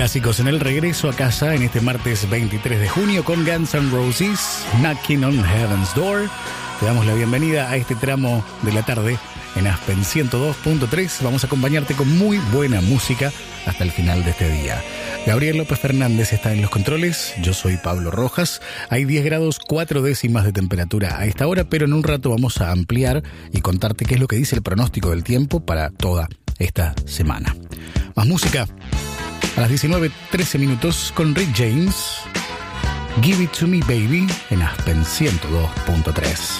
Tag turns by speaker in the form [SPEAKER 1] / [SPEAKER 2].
[SPEAKER 1] Clásicos en el regreso a casa en este martes 23 de junio con Guns N' Roses, Knocking on Heaven's Door. Te damos la bienvenida a este tramo de la tarde en Aspen 102.3. Vamos a acompañarte con muy buena música hasta el final de este día. Gabriel López Fernández está en los controles, yo soy Pablo Rojas. Hay 10 grados 4 décimas de temperatura a esta hora, pero en un rato vamos a ampliar y contarte qué es lo que dice el pronóstico del tiempo para toda esta semana. Más música a las 19:13 minutos con Rick James. Give It To Me Baby en Aspen 102.3.